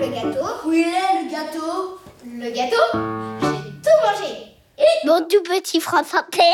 le gâteau. Où il est le gâteau? Le gâteau, j'ai tout mangé. Mon tout petit France Inter.